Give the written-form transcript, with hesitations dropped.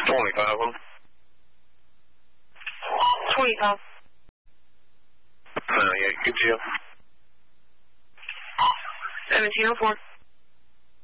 25 of them. 25. Yeah, good deal. 1704.